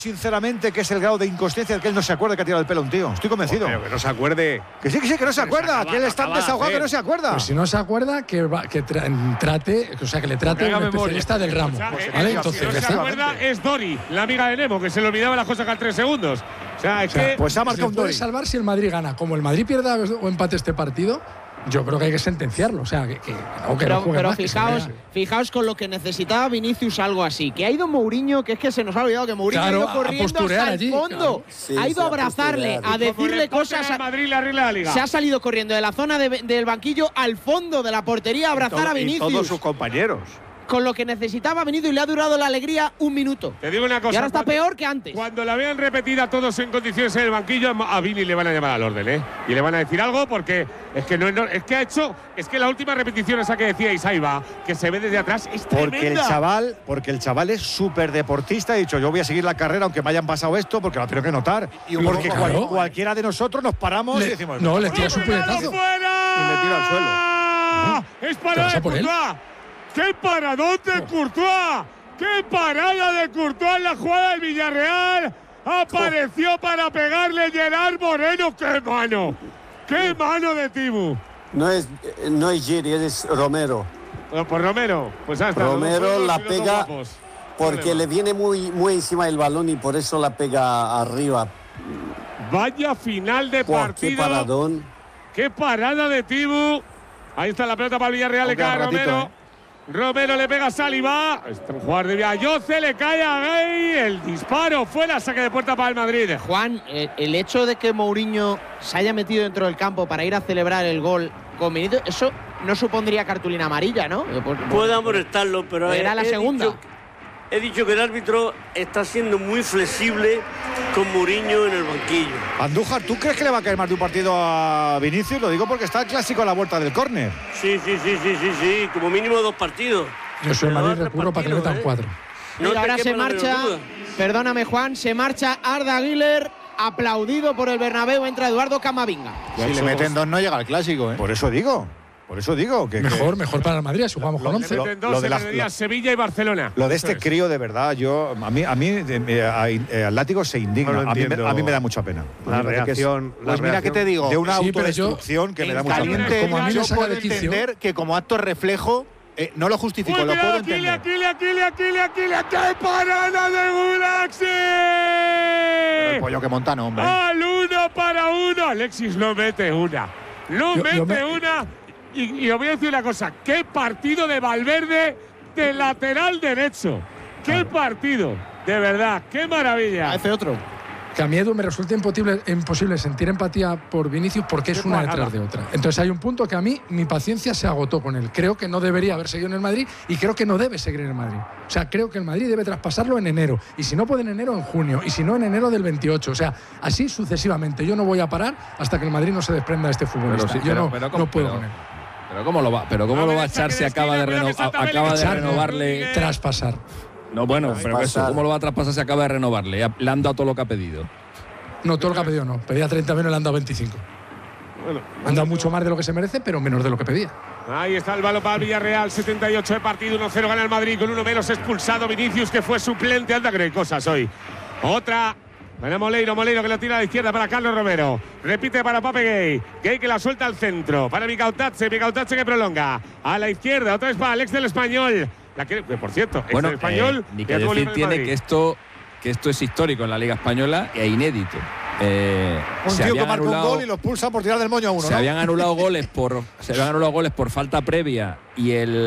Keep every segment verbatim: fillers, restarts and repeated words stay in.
Sinceramente, que es el grado de inconsciencia del que él no se acuerda que ha tirado el pelo a un tío. Estoy convencido. Pero que no se acuerde. Que sí, que sí, que no se acuerda. Que él está tan desahogado que no se acuerda. Pues si no se acuerda, que, va, que tra trate, o sea, que le trate un especialista del ramo. O sea, pues, eh, ¿vale? eh, Entonces, si no se acuerda, es Dori, la amiga de Nemo, que se le olvidaba las cosas cada tres segundos. O sea, es o sea, que. Pues ha marcado un puede Dori. salvar si el Madrid gana. Como el Madrid pierda o empate este partido, yo creo que hay que sentenciarlo. O sea, que, que, no, que pero no juegue pero más, que fijaos, se vea. fijaos con lo que necesitaba Vinicius, algo así. Que ha ido Mourinho, que es que se nos ha olvidado que Mourinho Claro, ha ido a corriendo posturear hasta el allí, fondo. claro. Sí, ha ido sí, a a abrazarle, posturear. a decirle cosas. A Madrid le arregla la liga. Se ha salido corriendo de la zona de, del banquillo al fondo de la portería a abrazar a Vinicius. Y todos sus compañeros. Con lo que necesitaba Vinicius y le ha durado la alegría un minuto. Te digo una cosa. Y ahora está cuando, peor que antes. Cuando la vean repetida todos en condiciones en el banquillo, a Vini le van a llamar al orden, ¿eh? Y le van a decir algo porque es que no, no es que ha hecho, es que la última repetición esa que decíais, ahí va, que se ve desde atrás, es Porque tremenda. el chaval, porque el chaval es súper deportista. Ha dicho, yo voy a seguir la carrera aunque me hayan pasado esto, porque lo tengo que notar. Y porque claro. cual, cualquiera de nosotros nos paramos Le- y decimos, no, le tira su ¡Fuera, puñetazo. fuera! Y le tira al suelo. ¡Es ¿Te vas parada a de por él? Courtois! ¡Qué paradón de Courtois! ¡Qué parada de Courtois en la jugada del Villarreal! Apareció para pegarle Gerard Moreno. ¡Qué mano! ¡Qué mano de Tibu! No es, no es Giri, es Romero. Bueno, pues Romero, pues hasta Romero la pega porque le viene muy, muy encima el balón y por eso la pega arriba. Vaya final de Buah, partido. qué paradón. ¡Qué parada de Tibu! Ahí está la pelota para el Villarreal, le Aunque cae a un ratito, Romero. ¿eh? Romero le pega a Saliba. Este jugador de Villayoce, le cae a Gay. El disparo fuera, saque de puerta para el Madrid. Juan, eh, el hecho de que Mourinho se haya metido dentro del campo para ir a celebrar el gol con Vinicius, eso no supondría cartulina amarilla, ¿no? Eh, pues, Puede amonestarlo, pero Era he- la he segunda. dicho- he dicho que el árbitro está siendo muy flexible con Mourinho en el banquillo. Andújar, ¿tú crees que le va a caer más de un partido a Vinicius? Lo digo porque está el clásico a la vuelta del córner. Sí, sí, sí, sí, sí, sí, como mínimo dos partidos. Yo soy el Pero Madrid, dos recurro para que le metan partidos, cuatro. No Mira, te ahora quepa se la menor marcha, duda. perdóname Juan, se marcha Arda Güler, aplaudido por el Bernabéu, entra Eduardo Camavinga. Si le meten dos no llega al clásico, ¿eh? Por eso digo. Por eso digo que. Mejor, que mejor para el Madrid, si jugamos con Lo- once. lo- Meten dos lo de en la- el día, lo- Sevilla y Barcelona. Lo de Eso este es. crío, de verdad, yo a mí, a mí eh, a- eh, al látigo se indigna. No lo a, mí, me- entiendo. a mí me da mucha pena. La A mí me parece que es reacción. la Pues mira reacción. que te digo, de una Sí, pero yo- autodestrucción que me da en mucha pena. caliente, Como a mí me yo saca puedo de quicio. entender que como acto reflejo, eh, no lo justifico, Uy, lo cuidado, puedo Aquile, entender. Aquile, Aquile, Aquile, Aquile, ¡qué parada de Gulaxi! Pero el pollo que monta no, hombre. Al uno para uno. Alexis no mete una. No Yo- mete yo me- una. Y, y os voy a decir una cosa. ¡Qué partido de Valverde de lateral derecho! ¡Qué partido! De verdad, qué maravilla. Hace otro. Que a mí, Edu, me resulta imposible, imposible sentir empatía por Vinicius porque es Qué una parada. detrás de otra. Entonces hay un punto que a mí, mi paciencia se agotó con él. Creo que no debería haber seguido en el Madrid y creo que no debe seguir en el Madrid. O sea, creo que el Madrid debe traspasarlo en enero. Y si no puede en enero, en junio. Y si no, en enero del veintiocho. O sea, así sucesivamente. Yo no voy a parar hasta que el Madrid no se desprenda de este futbolista. Pero sí, Yo pero- no, pero ¿cómo- no puedo pero- con él. Pero cómo lo va, pero cómo A lo ver, va a saque echar de si acaba de, esquina, reno- cuidado que salta a- acaba de Bellingham. renovarle. Traspasar. No, bueno, pero eso, Traspasar. ¿cómo lo va a traspasar si acaba de renovarle? Ya le han dado todo lo que ha pedido. No, todo lo que ha pedido no. Pedía treinta menos, le han dado veinticinco. Bueno, Han dado mucho más de lo que se merece, pero menos de lo que pedía. ahí está el balón para el Villarreal, setenta y ocho de partido, uno cero gana el Madrid, con uno menos expulsado Vinicius, que fue suplente. Anda, que hay cosas hoy. Otra. Para Moleiro, Moleiro que lo tira a la izquierda para Carlos Romero. Repite para Pape Gay. Gay que la suelta al centro. Para Micautazze, Micautazze que prolonga. A la izquierda, otra vez para Alex del Español. La que, que, por cierto, ex Bueno, del Español. eh, ni y que actual decir en el tiene Madrid. que esto, que esto es histórico en la Liga Española e inédito. Eh, Un se tío que habían marca un anulado- gol y lo expulsa por tirar del moño a uno, Se ¿no? habían anulado goles por se habían anulado goles por falta previa y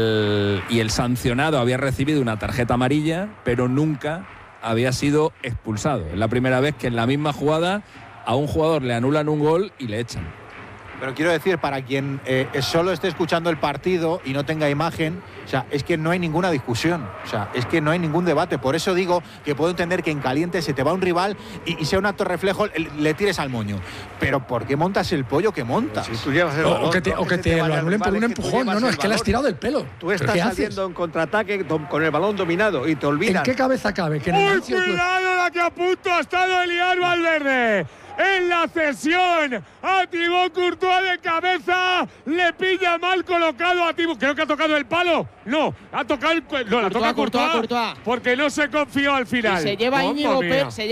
el y el sancionado había recibido una tarjeta amarilla, pero nunca había sido expulsado. Es la primera vez que en la misma jugada a un jugador le anulan un gol y le echan. Pero quiero decir, para quien eh, solo esté escuchando el partido y no tenga imagen, o sea, es que no hay ninguna discusión, o sea, es que no hay ningún debate. Por eso digo que puedo entender que en caliente se te va un rival y, y sea un acto reflejo, el- le tires al moño. Pero ¿por qué montas el pollo que montas? Si tú llevas el O, balón, o que te, no, o que se te lo vaya anulen por rival, un es que tú empujón. No, llevas no, el es que le has balón. tirado del pelo. Tú ¿Pero estás qué haces? saliendo en contraataque to- con el balón dominado y te ¿En olvidas. qué cabeza cabe? Que en el ¡Uy, inicio tú- cuidado la que a punto ha estado Eliar Valverde! En la cesión a Thibaut Courtois de cabeza, le pilla mal colocado a Thibaut. Creo que ha tocado el palo. No, ha tocado el. No, la Courtois, toca Courtois, Courtois, Courtois. porque no se confió al final. Y se lleva Mamma Íñigo mía. Pérez.